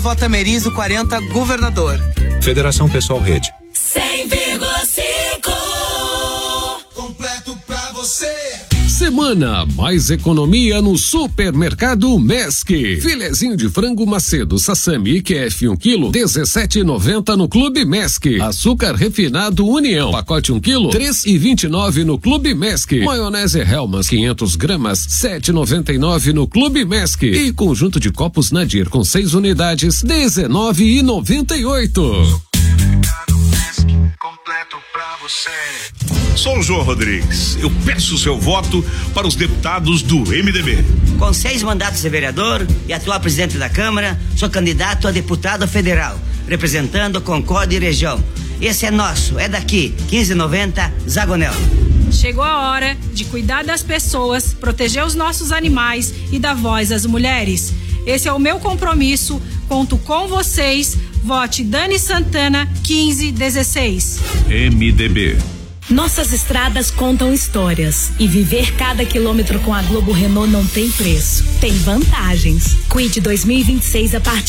Vota Merizo 40, governador. Federação Pessoal Rede. 100,5. Completo pra você. Semana mais economia no Supermercado Mesc. Filezinho de frango Macedo Sassami IQF 1 kg, 17,90 no Clube Mesc. Açúcar refinado União, pacote 1 kg, 3,29 no Clube Mesc. Maionese Hellmann's 500 gramas, 7,99 no Clube Mesc. E conjunto de copos Nadir com 6 unidades, 19,98. Completo pra você. Sou o João Rodrigues. Eu peço o seu voto para os deputados do MDB. Com 6 mandatos de vereador e atual presidente da Câmara, sou candidato a deputado federal, representando Concórdia e região. Esse é nosso, é daqui, 1590 Zagonel. Chegou a hora de cuidar das pessoas, proteger os nossos animais e dar voz às mulheres. Esse é o meu compromisso, conto com vocês. Vote Dani Santana 1516. MDB. Nossas estradas contam histórias e viver cada quilômetro com a Globo Renault não tem preço. Tem vantagens. Quid 2026 a partir